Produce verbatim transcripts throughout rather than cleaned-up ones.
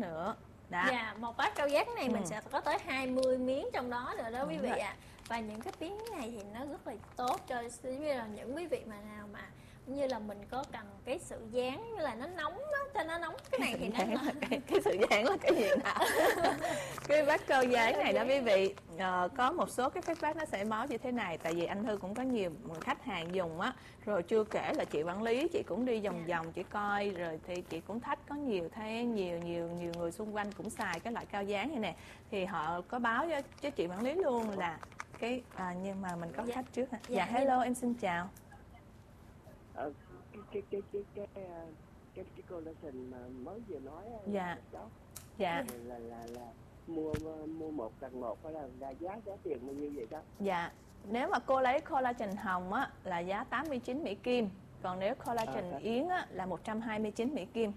nữa. Đó. Dạ, một bát cao giác này ừ. mình sẽ có tới hai mươi miếng trong đó nữa đó quý vị ạ. À. Và những cái miếng này thì nó rất là tốt cho như là những quý vị mà nào mà như là mình có cần cái sự dán như là nó nóng đó, cho nó nóng cái này thì nó là cái, cái sự dán là cái gì nào? Cái bát cao dán này đó quý vị, uh, có một số cái feedback nó sẽ báo như thế này, tại vì anh Thư cũng có nhiều khách hàng dùng á, rồi chưa kể là chị quản lý chị cũng đi vòng vòng chị coi, rồi thì chị cũng thách có nhiều thế nhiều nhiều nhiều người xung quanh cũng xài cái loại cao dán này nè, thì họ có báo cho, cho chị quản lý luôn là cái à, nhưng mà mình có dạ. khách trước hả? Dạ, dạ hello em xin chào. Ờ, cái cái cái cái cái cái cái, cái collagen mà mới vừa nói dạ đó, dạ là là là mua mua một tặng một là là giá giá tiền bao nhiêu vậy đó? Dạ, nếu mà cô lấy collagen hồng á là giá tám mươi chín Mỹ Kim, còn nếu collagen à, yến á là một trăm hai mươi chín Mỹ Kim.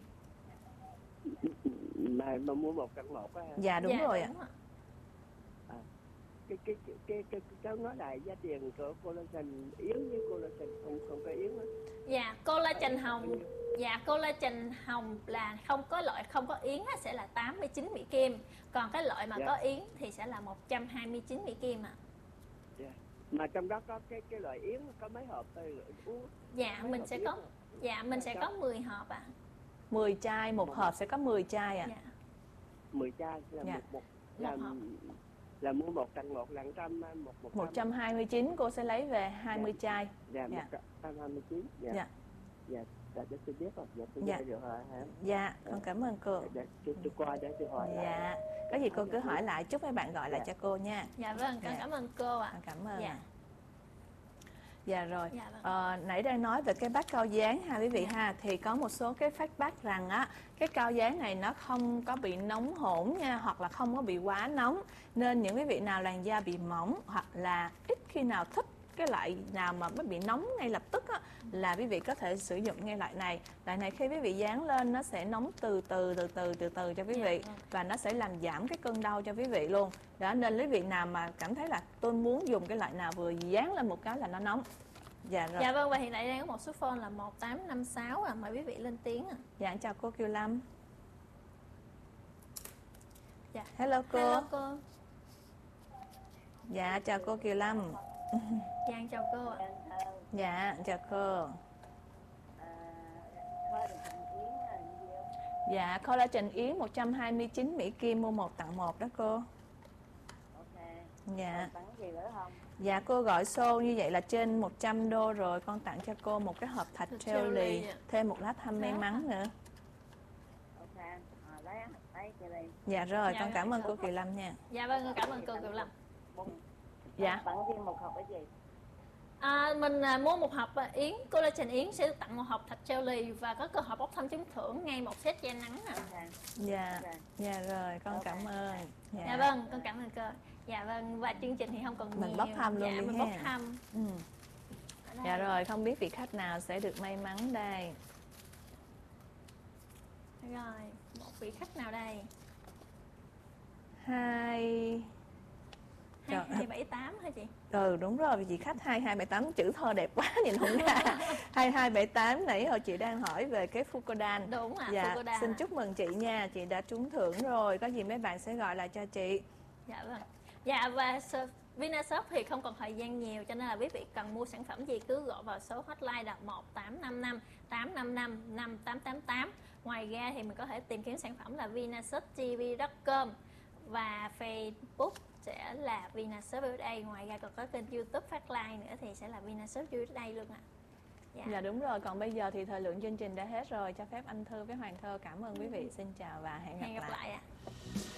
Mà mà mua một tặng một á? Dạ đúng dạ, rồi ạ. À, cái cái cái cái cái cháu nói lại giá tiền của collagen yến với collagen không không có yến á. Dạ, collagen hồng, dạ collagen hồng là không có loại không có yến á, sẽ là tám mươi chín Mỹ Kim, còn cái loại mà dạ. có yến thì sẽ là một trăm hai mươi chín Mỹ Kim ạ. À. Dạ. Mà trong đó có cái cái loại yến có mấy hộp thôi uống? Dạ mình sẽ có, dạ mình sẽ có mười hộp ạ. À. mười chai, một hộp sẽ có mười chai ạ. À. Dạ. mười chai là dạ. một một là một hộp. Là mua một tặng một là trăm một một một trăm hai mươi chín, cô sẽ lấy về hai mươi dạ. chai. Dạ, dạ. một trăm hai mươi chín. Dạ. Dạ. Dạ, dạ để tôi biết rồi. Dạ, tôi dạ. được rồi hả? Dạ, con cảm ơn cô. Dạ, tôi, tôi qua để tôi hỏi dạ. lại. Có gì cô cứ hỏi lại, chúc mấy bạn gọi dạ. lại cho cô nha. Dạ vâng, con dạ. cảm ơn cô ạ. À. Cảm ơn. Dạ. Dạ rồi, dạ, vâng. à, nãy đang nói về cái bát cao dán ha quý vị dạ. ha, thì có một số cái feedback rằng á cái cao dán này nó không có bị nóng hổi nha, hoặc là không có bị quá nóng, nên những quý vị nào làn da bị mỏng hoặc là ít khi nào thích cái loại nào mà nó bị nóng ngay lập tức á, là quý vị có thể sử dụng ngay loại này. Loại này khi quý vị dán lên nó sẽ nóng từ từ từ từ từ từ cho quý vị, và nó sẽ làm giảm cái cơn đau cho quý vị luôn. Đó nên quý vị nào mà cảm thấy là tôi muốn dùng cái loại nào vừa dán lên một cái là nó nóng. Dạ rồi. Dạ vâng, và hiện tại đang có một số phone là một tám năm sáu à, mời quý vị lên tiếng à. Dạ chào cô Kiều Lâm. Dạ. Hello cô. Hello cô. Dạ chào cô Kiều Lâm. Dạ chào cô ạ. Dạ chào cô. Dạ collagen yến một trăm hai mươi chín Mỹ Kim, mua một tặng một đó cô. Dạ. Tặng gì nữa không? Dạ cô gọi xô như vậy là trên một trăm đô rồi, con tặng cho cô một cái hộp thạch treo lì, thêm một lá thăm may mắn nữa. Ok, à, lấy, lấy cho đây. Dạ rồi, dạ, con cảm ơn cô Kiều Lâm nha. Dạ vâng, cảm ơn cô Kiều Lâm. Dạ. Tặng thêm một hộp cái gì? À, mình à, mua một hộp à, yến, collagen yến sẽ tặng một hộp thạch treo lì và có cơ hội bốc thăm trúng thưởng ngay một set da nắng à. Okay. Dạ, okay. dạ rồi, con okay. cảm ơn. Dạ. dạ vâng, con cảm ơn cô. Dạ vâng, và chương trình thì không còn mình nhiều. bốc thăm luôn dạ, đi mình ha. bốc thăm. Ừ. Dạ rồi, không biết vị khách nào sẽ được may mắn đây. Rồi, một vị khách nào đây? Hai hai bảy tám hả chị? Ừ đúng rồi, chị khách hai hai bảy tám, chữ thơ đẹp quá nhìn không ra. hai hai bảy tám nãy hồi chị đang hỏi về cái Fucodan. Đúng ạ, dạ, Fucodan. Xin chúc mừng chị nha, chị đã trúng thưởng rồi, có gì mấy bạn sẽ gọi lại cho chị. Dạ vâng. Dạ và Vinashop thì không còn thời gian nhiều, cho nên là quý vị cần mua sản phẩm gì cứ gọi vào số hotline là một tám năm năm tám năm năm năm tám tám tám. Ngoài ra thì mình có thể tìm kiếm sản phẩm là vinashop t v chấm com và Facebook sẽ là Vinashop u ét a. Ngoài ra còn có kênh YouTube phát live nữa thì sẽ là Vinashop u ét a luôn ạ. Dạ. dạ đúng rồi, còn bây giờ thì thời lượng chương trình đã hết rồi, cho phép anh Thư với Hoàng Thơ cảm ơn quý vị. Xin chào và hẹn gặp, hẹn gặp lại, lại ạ.